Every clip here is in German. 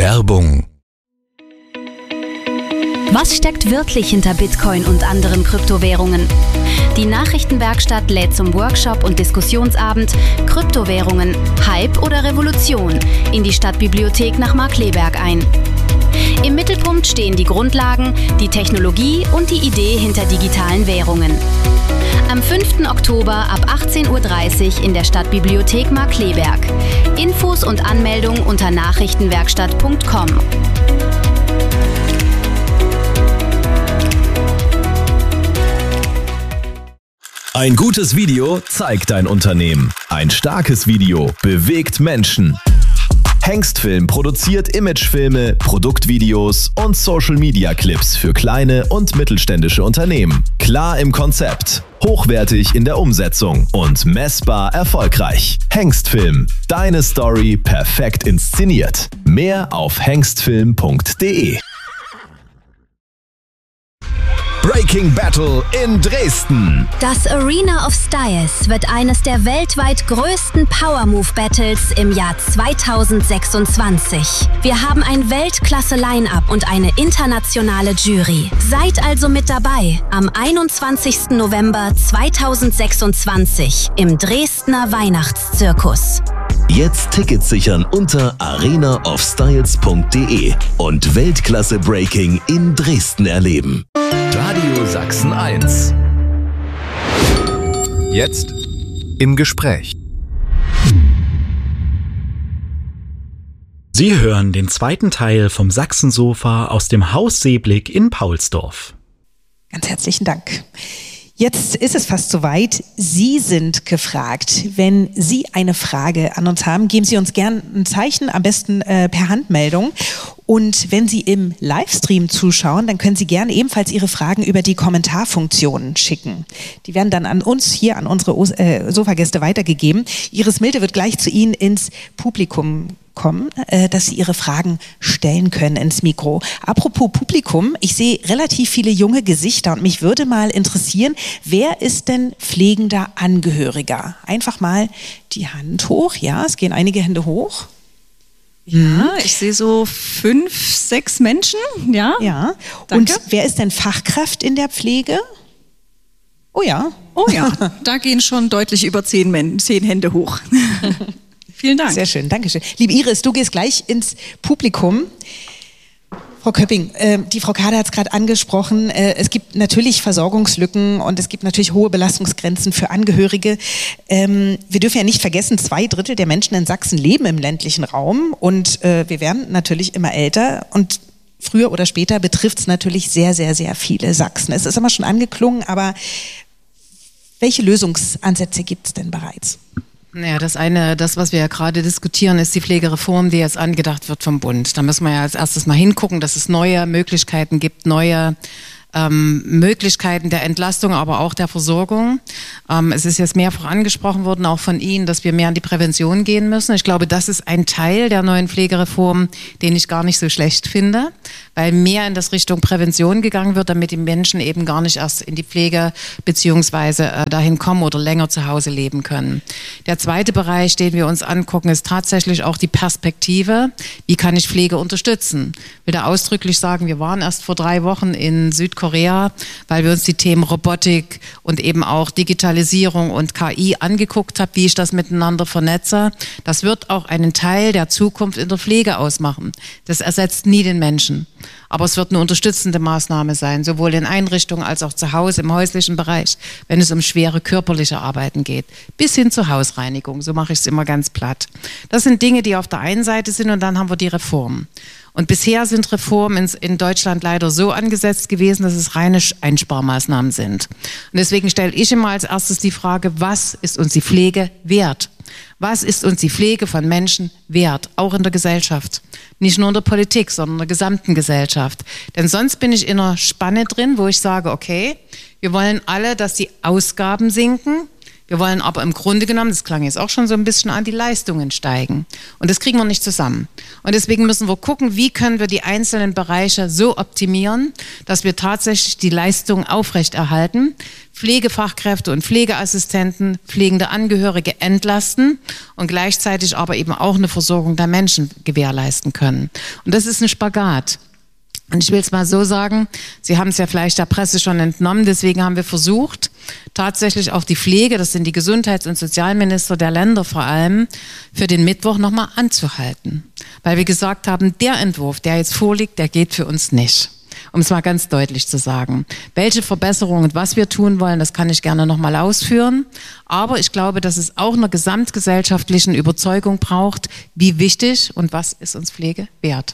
Werbung. Was steckt wirklich hinter Bitcoin und anderen Kryptowährungen? Die Nachrichtenwerkstatt lädt zum Workshop und Diskussionsabend Kryptowährungen, Hype oder Revolution in die Stadtbibliothek nach Markkleeberg ein. Im Mittelpunkt stehen die Grundlagen, die Technologie und die Idee hinter digitalen Währungen. Am 5. Oktober ab 18:30 Uhr in der Stadtbibliothek Markkleeberg. Infos und Anmeldung unter nachrichtenwerkstatt.com. Ein gutes Video zeigt dein Unternehmen. Ein starkes Video bewegt Menschen. Hengstfilm produziert Imagefilme, Produktvideos und Social-Media-Clips für kleine und mittelständische Unternehmen. Klar im Konzept, hochwertig in der Umsetzung und messbar erfolgreich. Hengstfilm, deine Story perfekt inszeniert. Mehr auf hengstfilm.de. Breaking Battle in Dresden. Das Arena of Styles wird eines der weltweit größten Power Move Battles im Jahr 2026. Wir haben ein Weltklasse-Line-Up und eine internationale Jury. Seid also mit dabei am 21. November 2026 im Dresdner Weihnachtszirkus. Jetzt Tickets sichern unter arenaofstyles.de und Weltklasse Breaking in Dresden erleben. Radio Sachsen 1. Jetzt im Gespräch. Sie hören den zweiten Teil vom Sachsensofa aus dem Haus Seeblick in Paulsdorf. Ganz herzlichen Dank. Jetzt ist es fast soweit. Sie sind gefragt. Wenn Sie eine Frage an uns haben, geben Sie uns gern ein Zeichen, am besten per Handmeldung. Und wenn Sie im Livestream zuschauen, dann können Sie gerne ebenfalls Ihre Fragen über die Kommentarfunktion schicken. Die werden dann an uns hier, an unsere Sofagäste weitergegeben. Iris Milde wird gleich zu Ihnen ins Publikum kommen, dass Sie Ihre Fragen stellen können ins Mikro. Apropos Publikum, ich sehe relativ viele junge Gesichter und mich würde mal interessieren, wer ist denn pflegender Angehöriger? Einfach mal die Hand hoch. Ja, es gehen einige Hände hoch. Ja, ich sehe so 5, 6 Menschen, ja. Ja. Danke. Und wer ist denn Fachkraft in der Pflege? Oh ja. Oh ja, da gehen schon deutlich über 10 Hände hoch. Vielen Dank. Sehr schön, danke schön. Liebe Iris, du gehst gleich ins Publikum. Frau Köpping, die Frau Kader hat es gerade angesprochen, es gibt natürlich Versorgungslücken und es gibt natürlich hohe Belastungsgrenzen für Angehörige. Wir dürfen ja nicht vergessen, 2/3 der Menschen in Sachsen leben im ländlichen Raum und wir werden natürlich immer älter und früher oder später betrifft es natürlich sehr, sehr, sehr viele Sachsen. Es ist immer schon angeklungen, aber welche Lösungsansätze gibt es denn bereits? Naja, das, was wir ja gerade diskutieren, ist die Pflegereform, die jetzt angedacht wird vom Bund. Da müssen wir ja als erstes mal hingucken, dass es neue Möglichkeiten gibt, neue Möglichkeiten der Entlastung, aber auch der Versorgung. Es ist jetzt mehrfach angesprochen worden, auch von Ihnen, dass wir mehr in die Prävention gehen müssen. Ich glaube, das ist ein Teil der neuen Pflegereform, den ich gar nicht so schlecht finde, weil mehr in das Richtung Prävention gegangen wird, damit die Menschen eben gar nicht erst in die Pflege beziehungsweise dahin kommen oder länger zu Hause leben können. Der zweite Bereich, den wir uns angucken, ist tatsächlich auch die Perspektive. Wie kann ich Pflege unterstützen? Ich will da ausdrücklich sagen, wir waren erst vor 3 Wochen in Südkorea, weil wir uns die Themen Robotik und eben auch Digitalisierung und KI angeguckt haben, wie ich das miteinander vernetze. Das wird auch einen Teil der Zukunft in der Pflege ausmachen. Das ersetzt nie den Menschen. Aber es wird eine unterstützende Maßnahme sein, sowohl in Einrichtungen als auch zu Hause im häuslichen Bereich, wenn es um schwere körperliche Arbeiten geht, bis hin zur Hausreinigung. So mache ich es immer ganz platt. Das sind Dinge, die auf der einen Seite sind und dann haben wir die Reformen. Und bisher sind Reformen in Deutschland leider so angesetzt gewesen, dass es reine Einsparmaßnahmen sind. Und deswegen stelle ich immer als erstes die Frage, was ist uns die Pflege wert? Was ist uns die Pflege von Menschen wert, auch in der Gesellschaft? Nicht nur in der Politik, sondern in der gesamten Gesellschaft. Denn sonst bin ich in einer Spanne drin, wo ich sage, okay, wir wollen alle, dass die Ausgaben sinken. Wir wollen aber im Grunde genommen, das klang jetzt auch schon so ein bisschen an, die Leistungen steigen. Und das kriegen wir nicht zusammen. Und deswegen müssen wir gucken, wie können wir die einzelnen Bereiche so optimieren, dass wir tatsächlich die Leistungen aufrechterhalten. Pflegefachkräfte und Pflegeassistenten, pflegende Angehörige entlasten und gleichzeitig aber eben auch eine Versorgung der Menschen gewährleisten können. Und das ist ein Spagat. Und ich will es mal so sagen, Sie haben es ja vielleicht der Presse schon entnommen, deswegen haben wir versucht, tatsächlich auch die Pflege, das sind die Gesundheits- und Sozialminister der Länder vor allem, für den Mittwoch nochmal anzuhalten. Weil wir gesagt haben, der Entwurf, der jetzt vorliegt, der geht für uns nicht. Um es mal ganz deutlich zu sagen. Welche Verbesserungen und was wir tun wollen, das kann ich gerne nochmal ausführen. Aber ich glaube, dass es auch einer gesamtgesellschaftlichen Überzeugung braucht, wie wichtig und was ist uns Pflege wert.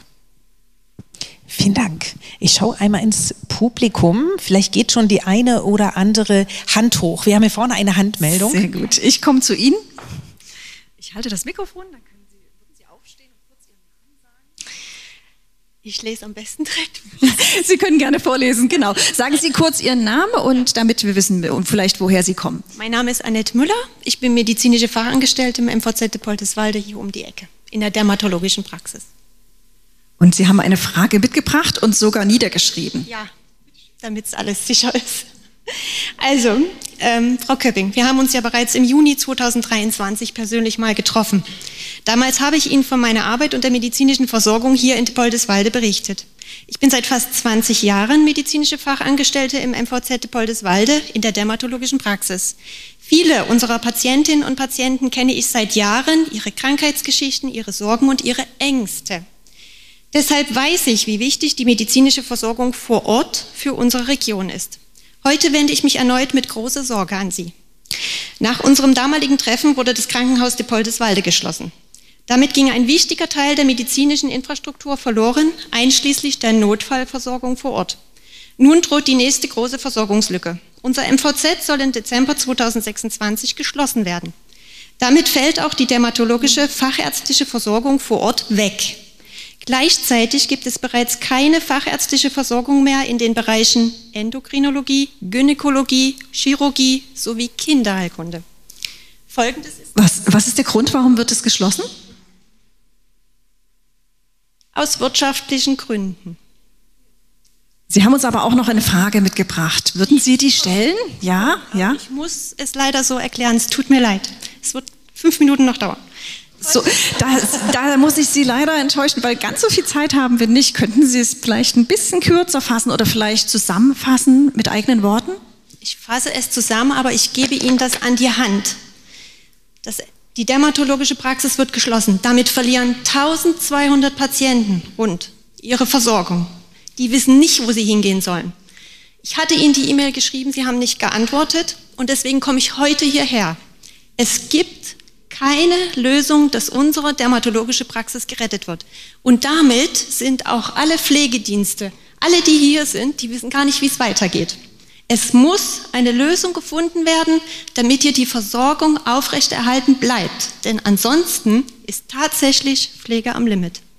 Vielen Dank. Ich schaue einmal ins Publikum. Vielleicht geht schon die eine oder andere Hand hoch. Wir haben hier vorne eine Handmeldung. Sehr gut. Ich komme zu Ihnen. Ich halte das Mikrofon, dann würden Sie aufstehen und kurz Ihren Namen sagen. Ich lese am besten direkt. Sie können gerne vorlesen, genau. Sagen Sie kurz Ihren Namen und damit wir wissen und vielleicht woher Sie kommen. Mein Name ist Annette Müller. Ich bin medizinische Fachangestellte im MVZ Poldeswalde hier um die Ecke in der dermatologischen Praxis. Und Sie haben eine Frage mitgebracht und sogar niedergeschrieben. Ja, damit es alles sicher ist. Also, Frau Köpping, wir haben uns ja bereits im Juni 2023 persönlich mal getroffen. Damals habe ich Ihnen von meiner Arbeit und der medizinischen Versorgung hier in Poldeswalde berichtet. Ich bin seit fast 20 Jahren medizinische Fachangestellte im MVZ Poldeswalde in der dermatologischen Praxis. Viele unserer Patientinnen und Patienten kenne ich seit Jahren, ihre Krankheitsgeschichten, ihre Sorgen und ihre Ängste. Deshalb weiß ich, wie wichtig die medizinische Versorgung vor Ort für unsere Region ist. Heute wende ich mich erneut mit großer Sorge an Sie. Nach unserem damaligen Treffen wurde das Krankenhaus de Poldeswalde geschlossen. Damit ging ein wichtiger Teil der medizinischen Infrastruktur verloren, einschließlich der Notfallversorgung vor Ort. Nun droht die nächste große Versorgungslücke. Unser MVZ soll im Dezember 2026 geschlossen werden. Damit fällt auch die dermatologische fachärztliche Versorgung vor Ort weg. Gleichzeitig gibt es bereits keine fachärztliche Versorgung mehr in den Bereichen Endokrinologie, Gynäkologie, Chirurgie sowie Kinderheilkunde. Folgendes ist... Was ist der Grund, warum wird es geschlossen? Aus wirtschaftlichen Gründen. Sie haben uns aber auch noch eine Frage mitgebracht. Würden Sie die stellen? Ja, ja. Ich muss es leider so erklären, es tut mir leid. Es wird 5 Minuten noch dauern. So, da muss ich Sie leider enttäuschen, weil ganz so viel Zeit haben wir nicht. Könnten Sie es vielleicht ein bisschen kürzer fassen oder vielleicht zusammenfassen mit eigenen Worten? Ich fasse es zusammen, aber ich gebe Ihnen das an die Hand. Die dermatologische Praxis wird geschlossen. Damit verlieren 1200 Patienten rund ihre Versorgung. Die wissen nicht, wo sie hingehen sollen. Ich hatte Ihnen die E-Mail geschrieben, Sie haben nicht geantwortet und deswegen komme ich heute hierher. Es gibt keine Lösung, dass unsere dermatologische Praxis gerettet wird. Und damit sind auch alle Pflegedienste, alle, die hier sind, die wissen gar nicht, wie es weitergeht. Es muss eine Lösung gefunden werden, damit hier die Versorgung aufrechterhalten bleibt. Denn ansonsten ist tatsächlich Pflege am Limit.